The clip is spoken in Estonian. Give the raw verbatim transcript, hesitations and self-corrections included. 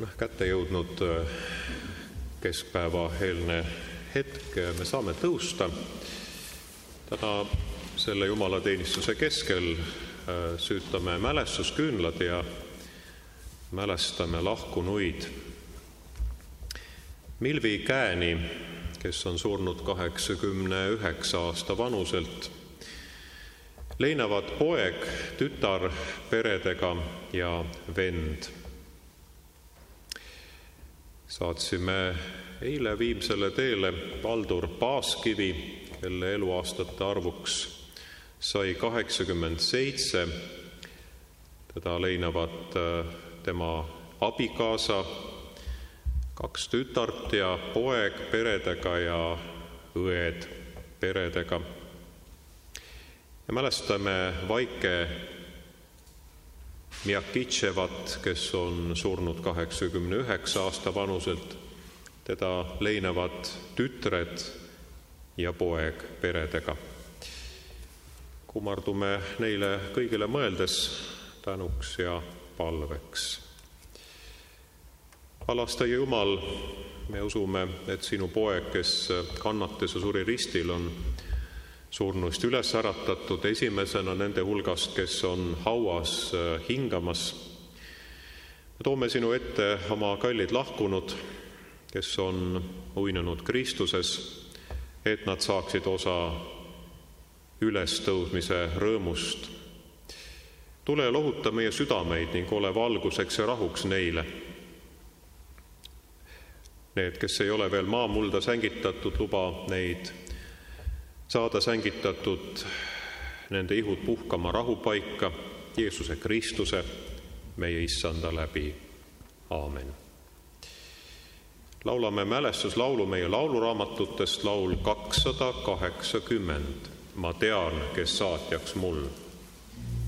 oleme kätte jõudnud keskpäeva eelne hetk, me saame tõusta. Täna selle jumalateenistuse keskel süütame mälestusküünlad ja mälestame lahkunuid. Milvi Kääni, kes on surnud kaheksakümne üheksa aasta vanuselt, leinavad poeg, tütar peredega ja vend. Saatsime eile Viimsele teele Valdur Paaskivi, kelle eluaastate arvuks sai kaheksakümmend seitse. Teda leinavad tema abikaasa, kaks tütart ja poeg peredega ja õed peredega. Ja mälestame Vaike Mjakitševat, kes on surnud kaheksakümne üheksa aasta vanuselt. Teda leinavad tütred ja poeg peredega. Kummardume neile kõigile mõeldes tänuks ja palveks. Alastaja Jumal, me usume, et sinu poeg, kes kannatas ja suri ristil, on surnuist üles äratatud esimesena nende hulgast, kes on hauas hingamas. Me toome sinu ette oma kallid lahkunud, kes on uinunud Kristuses, et nad saaksid osa ülestõusmise rõõmust. Tule ja lohuta meie südameid ning ole valguseks ja rahuks neile. Need, kes ei ole veel maamulda sängitatud, luba neid saada sängitatud, nende ihud puhkama rahupaika Jeesuse Kristuse, meie Issanda läbi. Aamen. Laulame mälestuslaulu meie lauluraamatutest, laul kakssada kaheksakümmend. Ma tean, kes saatjaks mul.